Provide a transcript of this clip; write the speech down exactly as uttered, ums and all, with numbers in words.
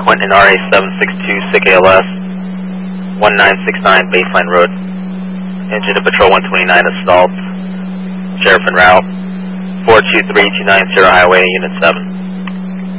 Point in R A seven six two, S I C A L S, one nine six nine Baseline Road. Engine to Patrol one twenty-nine is stalled. Sheriff en route. four two three two nine zero Highway, Unit seven.